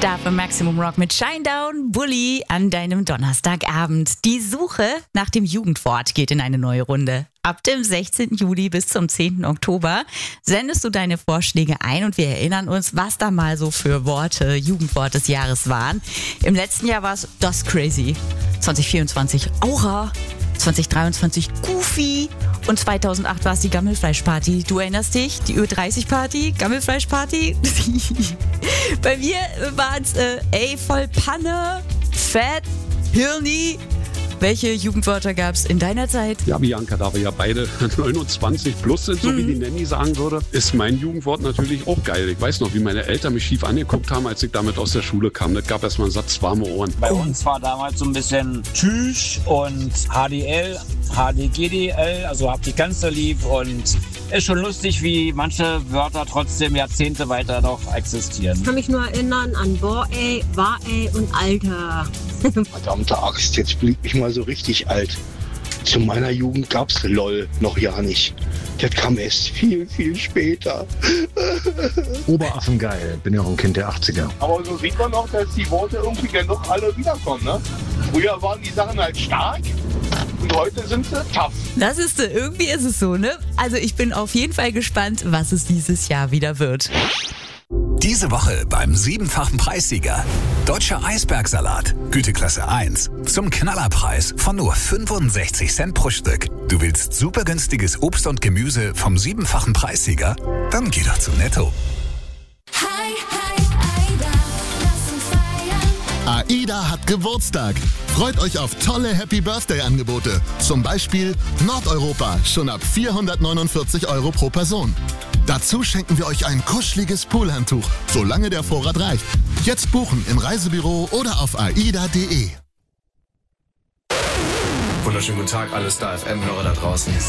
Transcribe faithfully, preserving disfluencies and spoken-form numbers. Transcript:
Star für Maximum Rock mit Shinedown, Bully an deinem Donnerstagabend. Die Suche nach dem Jugendwort geht in eine neue Runde. Ab dem sechzehnten Juli bis zum zehnten Oktober sendest du deine Vorschläge ein und wir erinnern uns, was da mal so für Worte, Jugendwort des Jahres waren. Im letzten Jahr war es das Crazy, zwanzig vierundzwanzig Aura, zwanzig dreiundzwanzig Goofy und zweitausendacht war es die Gammelfleischparty. Du erinnerst dich? Die Ö dreißig Party, Gammelfleischparty. Bei mir waren es äh, ey, voll Panne, fett, Hirni. Welche Jugendwörter gab es in deiner Zeit? Ja, Bianca, da wir ja beide neunundzwanzig plus sind, so mhm. wie die Nanny sagen würde, ist mein Jugendwort natürlich auch geil. Ich weiß noch, wie meine Eltern mich schief angeguckt haben, als ich damit aus der Schule kam. Das gab erstmal einen Satz warme Ohren. Bei uns war damals so ein bisschen Tschüss und H D L, H D G D L, also hab dich ganz so lieb, und ist schon lustig, wie manche Wörter trotzdem Jahrzehnte weiter noch existieren. Ich kann mich nur erinnern an Boah ey, War ey und Alter. Verdammte Axt, jetzt blieb ich mal so richtig alt. Zu meiner Jugend gab's LOL noch ja nicht. Das kam erst viel, viel später. Oberaffengeil, bin ja auch ein Kind der achtziger. Aber so sieht man auch, dass die Worte irgendwie dann doch alle wiederkommen, ne? Früher waren die Sachen halt stark und heute sind sie tough. Das ist so, irgendwie ist es so, ne? Also ich bin auf jeden Fall gespannt, was es dieses Jahr wieder wird. Diese Woche beim siebenfachen Preissieger. Deutscher Eisbergsalat, Güteklasse eins. Zum Knallerpreis von nur fünfundsechzig Cent pro Stück. Du willst super günstiges Obst und Gemüse vom siebenfachen Preissieger? Dann geh doch zu Netto. Hi, hi, Aida, lass uns feiern. AIDA hat Geburtstag. Freut euch auf tolle Happy-Birthday-Angebote. Zum Beispiel Nordeuropa, schon ab vierhundertneunundvierzig Euro pro Person. Dazu schenken wir euch ein kuscheliges Poolhandtuch, solange der Vorrat reicht. Jetzt buchen im Reisebüro oder auf aida punkt de. Wunderschönen guten Tag, alle Star F M-Hörer da draußen.